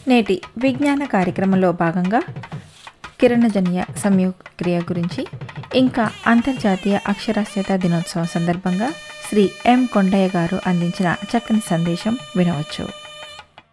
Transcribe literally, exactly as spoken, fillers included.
నేటి విజ్ఞాన కార్యక్రమంలో భాగంగా కిరణజన్య సంయోగక్రియ గురించి, ఇంకా అంతర్జాతీయ అక్షరాస్యత దినోత్సవం సందర్భంగా శ్రీ ఎం కొండయ్య గారు అందించిన చక్కని సందేశం వినవచ్చు.